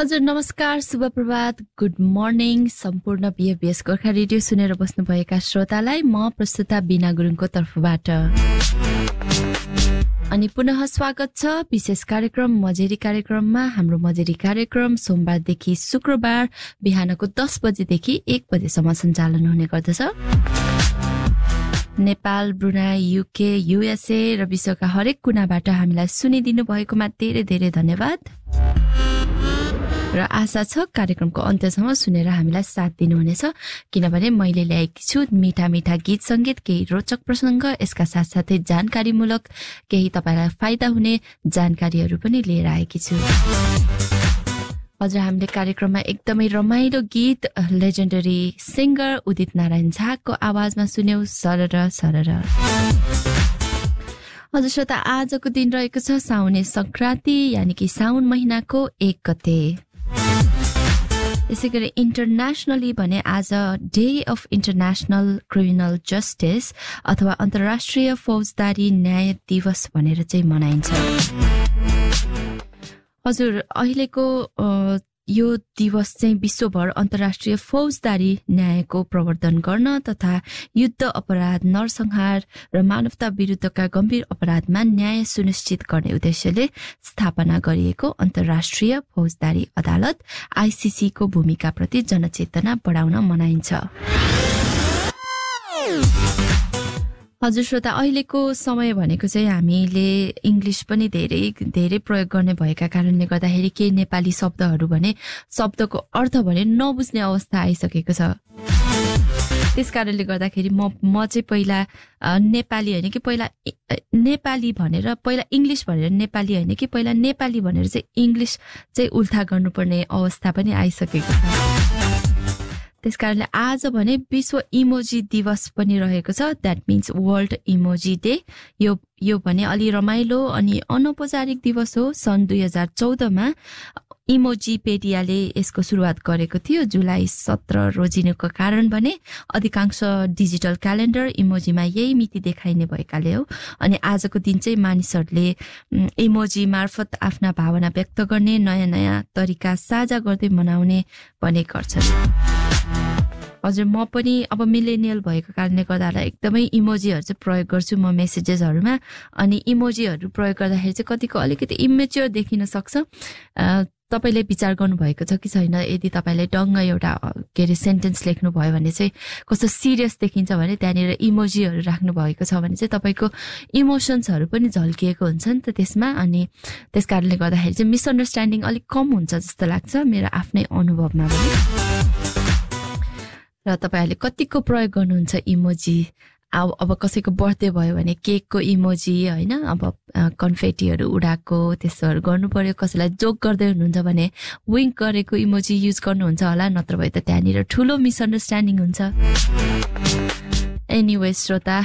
हजुर नमस्कार, शुभ प्रभात, गुड मर्निङ सम्पूर्ण बीएफबीएस गोर्खा रेडियो सुनेर बस्नुभएका श्रोतालाई म प्रस्तुता बिना गुरुङको तर्फबाट अनि पुनः स्वागत छ विशेष कार्यक्रम मजेरी कार्यक्रममा। हाम्रो मजेरी कार्यक्रम सोमबारदेखि शुक्रबार बिहानको 10 बजेदेखि 1 बजेसम्म सञ्चालन हुने गर्दछ। नेपाल, ब्रुनाई, युके, युएसए र विश्वका हरेक कुनाबाट हामीलाई सुनिदिनु भएकोमा धेरै धेरै धन्यवाद र आशा छ कार्यक्रमको अन्त्यसम्म सुनेर हामीलाई साथ दिनुहुनेछ, किनभने मैले ल्याएकी छु मिठा मिठा गीत संगीत, केही रोचक प्रसंग, यसका साथसाथै जानकारीमूलक केही तपाईलाई फाइदा हुने जानकारीहरू पनि लिएर आएकी छु। हजुर हामीले कार्यक्रममा एकदमै रमाइलो गीत लेजेन्डरी सिंगर उदित नारायण झाको आवाजमा सुन्यौं, सरर सरर। हजुर श्रोता, आजको दिन रहेको छ साउने संक्रान्ति, यानि कि साउन महिनाको 1 गते। यसै गरी इन्टरनेसनली भने आज day of international criminal justice अथवा अन्तर्राष्ट्रिय फौजदारी न्याय दिवस भनेर चाहिँ मनाइन्छ। हजुर अहिलेको यो दिवस चाहिँ विश्वभर अन्तर्राष्ट्रिय फौजदारी न्यायको प्रवर्धन गर्न तथा युद्ध अपराध, नरसंहार र मानवता विरुद्धका गम्भीर अपराधमा न्याय सुनिश्चित गर्ने उद्देश्यले स्थापना गरिएको अन्तर्राष्ट्रिय फौजदारी अदालत आईसीसी को भूमिकाप्रति जनचेतना बढाउन मनाइन्छ। हजुर श्रोता, अहिलेको समय भनेको चाहिँ हामीले इंग्लिश पनि धेरै धेरै प्रयोग गर्ने भएका कारणले गर्दाखेरि केही नेपाली शब्दहरू भने शब्दको अर्थ भने नबुझ्ने अवस्था आइसकेको छ। त्यसकारणले गर्दाखेरि म चाहिँ पहिला नेपाली हैन कि पहिला नेपाली भनेर पहिला इंग्लिश भनेर नेपाली हैन कि पहिला नेपाली भनेर चाहिँ इंग्लिश चाहिँ उल्था गर्नुपर्ने अवस्था पनि आइसकेको छ। त्यसकारणले आज भने विश्व इमोजी दिवस पनि रहेको छ, that means world emoji day. यो भने अलि रमाइलो अनि अनौपचारिक दिवस हो। सन् 2014 मा इमोजीपेडियाले यसको सुरुवात गरेको थियो। जुलाई 17 रोजिनुको कारण भने अधिकांश डिजिटल क्यालेन्डर इमोजीमा यही मिति देखाइने भएकाले हो। अनि आजको दिन चाहिँ मानिसहरूले इमोजी मार्फत आफ्ना भावना व्यक्त गर्ने नयाँ नयाँ तरिका साझा गर्दै मनाउने भने गर्छन्। हजुर म पनि अब मिलेनियल भएको कारणले गर्दा एकदमै इमोजीहरू चाहिँ प्रयोग गर्छु म मेसेजेसहरूमा। अनि इमोजीहरू प्रयोग गर्दाखेरि चाहिँ कतिको अलिकति इमेच्योर देखिन सक्छ। तपाईले विचार गर्नुभएको छ कि छैन, यदि तपाईले डङ्ग एउटा सेन्टेन्स लेख्नु भयो भने चाहिँ कस्तो सिरियस देखिन्छ भने त्यहाँनिर इमोजीहरू राख्नु भएको छ भने चाहिँ तपाईको इमोसन्सहरू पनि झल्किएको हुन्छ नि त त्यसमा। अनि त्यसकारणले गर्दाखेरि चाहिँ मिसअन्डरस्ट्यान्डिङ अलिक कम हुन्छ जस्तो लाग्छ मेरो आफ्नै अनुभवमा पनि। र तपाईहरुले कतिको प्रयोग गर्नुहुन्छ इमोजी? अब कसैको बर्थडे भयो भने केकको इमोजी हैन, अब कन्फेटीहरू उडाएको त्यसोहरू गर्नु पर्यो। कसैलाई जोक गर्दै हुनुहुन्छ भने विङ्क गरेको इमोजी युज गर्नुहुन्छ होला, नत्र भए त त्यहाँनिर ठुलो मिसअन्डरस्ट्यान्डिङ हुन्छ। एनीवे श्रोता,